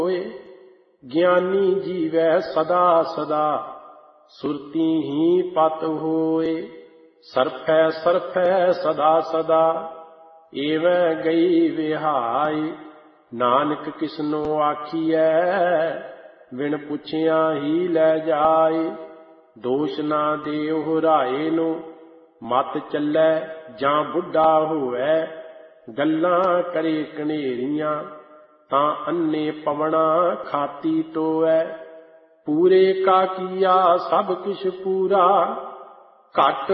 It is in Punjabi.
ਗਿਆਨੀ ਜੀਵੈ ਸਦਾ ਸਦਾ, ਸੁਰਤੀ ਹੀ ਪਤ ਹੋਏ। ਸਰਫੈ ਸਰਫੈ ਸਦਾ ਸਦਾ, ਏਵੈ ਗਈ ਵਿਹਾਈ। ਨਾਨਕ ਕਿਸਨੋ ਆਖੀਐ, ਬਿਨ ਪੁੱਛਿਆ ਹੀ ਲੈ ਜਾਏ। ਦੋਸ਼ ਨਾ ਦੇਹੁ ਰਾਏ ਨੂੰ, ਮਤ ਚੱਲੈ ਜਾਂ ਬੁੱਢਾ ਹੋਵੈ। ਗੱਲਾਂ ਕਰੇ ਕਨੇਰੀਆਂ, ਤਾਂ ਅੰਨੇ ਪਵਣਾ ਖਾਤੀ ਟੋਵੈ। ਪੂਰੇ ਕਾ ਕੀਆ ਸਭ ਕਿਛ ਪੂਰਾ, ਘਟ